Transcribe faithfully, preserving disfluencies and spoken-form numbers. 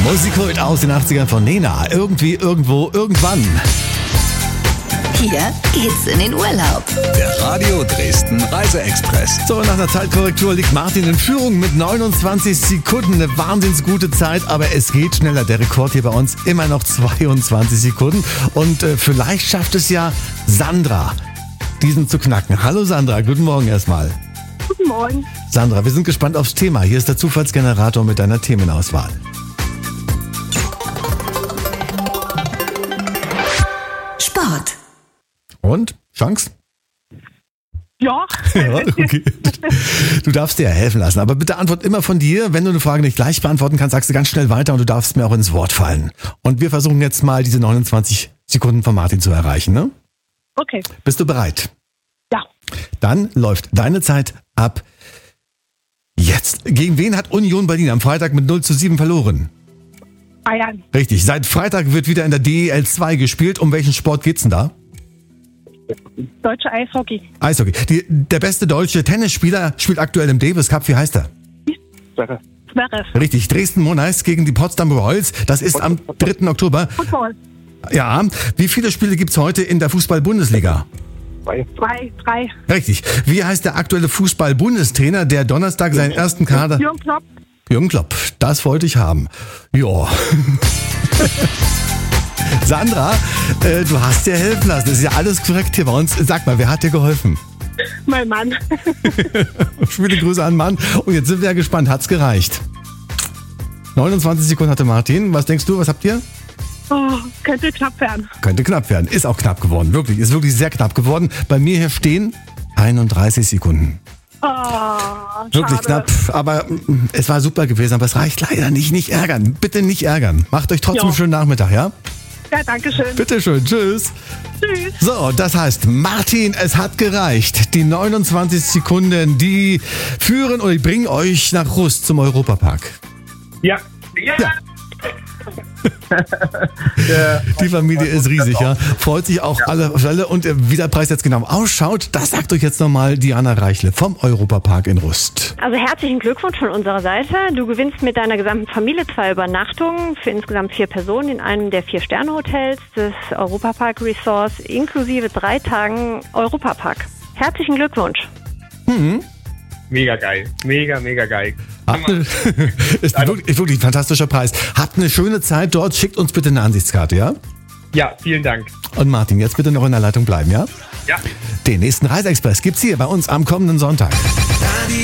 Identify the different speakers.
Speaker 1: Musikkult aus den achtzigern von Nena. Irgendwie, irgendwo, irgendwann.
Speaker 2: Hier geht's in den Urlaub.
Speaker 3: Der Radio Dresden Reise-Express.
Speaker 1: So, nach einer Zeitkorrektur liegt Martin in Führung mit neunundzwanzig Sekunden. Eine wahnsinnig gute Zeit, aber es geht schneller. Der Rekord hier bei uns immer noch zweiundzwanzig Sekunden. Und äh, vielleicht schafft es ja Sandra, diesen zu knacken. Hallo Sandra, guten Morgen erstmal.
Speaker 4: Guten Morgen.
Speaker 1: Sandra, wir sind gespannt aufs Thema. Hier ist der Zufallsgenerator mit deiner Themenauswahl.
Speaker 2: Sport.
Speaker 1: Und? Chance?
Speaker 4: Ja.
Speaker 1: Ja, okay. Du darfst dir ja helfen lassen, aber bitte antwort immer von dir. Wenn du eine Frage nicht gleich beantworten kannst, sagst du ganz schnell weiter und du darfst mir auch ins Wort fallen. Und wir versuchen jetzt mal diese neunundzwanzig Sekunden von Martin zu erreichen, ne?
Speaker 4: Okay.
Speaker 1: Bist du bereit?
Speaker 4: Ja.
Speaker 1: Dann läuft deine Zeit ab jetzt. Gegen wen hat Union Berlin am Freitag mit null zu sieben verloren?
Speaker 4: Bayern.
Speaker 1: Richtig. Seit Freitag wird wieder in der D E L zwei gespielt. Um welchen Sport geht's denn da?
Speaker 4: Deutsche Eishockey.
Speaker 1: Eishockey. Die, der beste deutsche Tennisspieler spielt aktuell im Davis Cup. Wie heißt er?
Speaker 4: Zverev.
Speaker 1: Richtig. Dresden Monarchs gegen die Potsdam Royals. Das ist am dritten Oktober.
Speaker 4: Football.
Speaker 1: Ja. Wie viele Spiele gibt's heute in der Fußball-Bundesliga?
Speaker 4: Zwei, drei.
Speaker 1: Richtig. Wie heißt der aktuelle Fußball-Bundestrainer, der Donnerstag seinen ersten Kader...
Speaker 4: Jürgen Klopp.
Speaker 1: Jürgen Klopp. Das wollte ich haben. Ja. Sandra, äh, du hast dir helfen lassen. Das ist ja alles korrekt hier bei uns. Sag mal, wer hat dir geholfen?
Speaker 4: Mein Mann.
Speaker 1: Viele Grüße an Mann. Und jetzt sind wir ja gespannt. Hat's gereicht? neunundzwanzig Sekunden hatte Martin. Was denkst du? Was habt ihr?
Speaker 4: Oh, könnte knapp werden.
Speaker 1: Könnte knapp werden. Ist auch knapp geworden. Wirklich. Ist wirklich sehr knapp geworden. Bei mir hier stehen einunddreißig Sekunden.
Speaker 4: Oh,
Speaker 1: Wirklich
Speaker 4: schade.
Speaker 1: knapp. Aber mm, es war super gewesen. Aber es reicht leider nicht. Nicht ärgern. Bitte nicht ärgern. Macht euch trotzdem
Speaker 4: Ja.
Speaker 1: einen schönen Nachmittag, ja?
Speaker 4: Ja, danke schön.
Speaker 1: Bitte schön. Tschüss.
Speaker 4: Tschüss.
Speaker 1: So, das heißt, Martin, es hat gereicht. Die neunundzwanzig Sekunden, die führen oder die bringen euch nach Rust zum Europapark.
Speaker 5: Ja.
Speaker 1: Ja. Die Familie ist riesig, ja. Freut sich auch alle Fälle. Und äh, wie der Preis jetzt genau ausschaut, das sagt euch jetzt nochmal Diana Reichle vom Europapark in Rust.
Speaker 6: Also herzlichen Glückwunsch von unserer Seite. Du gewinnst mit deiner gesamten Familie zwei Übernachtungen für insgesamt vier Personen in einem der Vier-Sterne-Hotels des Europapark Resorts inklusive drei Tagen Europapark. Herzlichen Glückwunsch.
Speaker 1: Mhm.
Speaker 5: Mega geil. Mega, mega geil.
Speaker 1: Habt eine, ist wirklich, ist wirklich ein fantastischer Preis. Habt eine schöne Zeit dort. Schickt uns bitte eine Ansichtskarte, ja?
Speaker 5: Ja, vielen Dank.
Speaker 1: Und Martin, jetzt bitte noch in der Leitung bleiben, ja?
Speaker 5: Ja.
Speaker 1: Den nächsten Reise-Express gibt's hier bei uns am kommenden Sonntag.